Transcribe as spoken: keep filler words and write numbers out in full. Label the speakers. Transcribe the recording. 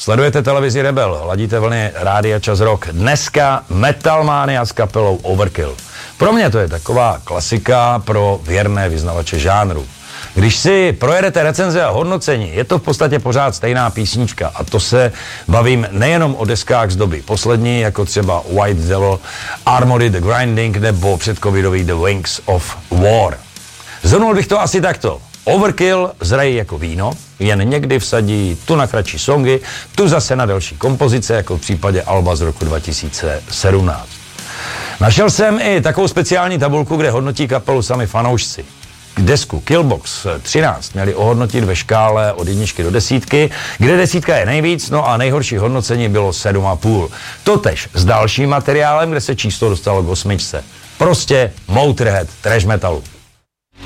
Speaker 1: Sledujete televizi Rebel, ladíte vlny Rádia Čas Rock. Dneska Metalmania s kapelou Overkill. Pro mě to je taková klasika pro věrné vyznavače žánru. Když si projedete recenze a hodnocení, je to v podstatě pořád stejná písnička a to se bavím nejenom o deskách z doby poslední, jako třeba White Devil, Armory the Grinding nebo předcovidový The Wings of War. Zhrnul bych to asi takto. Overkill zrají jako víno, jen někdy vsadí tu na kratší songy, tu zase na delší kompozice, jako v případě alba z roku dva tisíce sedmnáct. Našel jsem i takovou speciální tabulku, kde hodnotí kapelu sami fanoušci. Desku Killbox třináct měli ohodnotit ve škále od jedničky do desítky, kde desítka je nejvíc, no a nejhorší hodnocení bylo sedm a půl. Totež s dalším materiálem, kde se číslo dostalo k osmičce. Prostě Motorhead trash metalu.